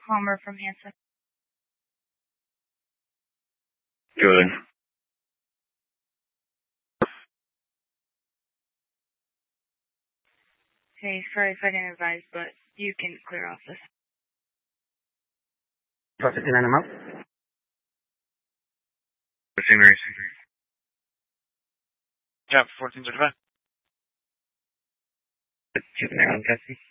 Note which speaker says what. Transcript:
Speaker 1: Palmer from Hanson.
Speaker 2: Good.
Speaker 1: Hey, sorry if I didn't advise, but you can clear off this.
Speaker 3: 59, I'm out.
Speaker 2: Yeah, 1435.
Speaker 3: 29, I'm testing.